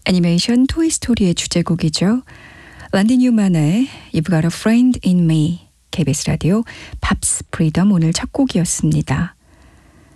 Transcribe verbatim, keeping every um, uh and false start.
애니메이션 토이스토리의 주제곡이죠. 란디 뉴만의 You've Got a Friend in Me. 케이비에스 라디오 팝스 프리덤 오늘 첫 곡이었습니다.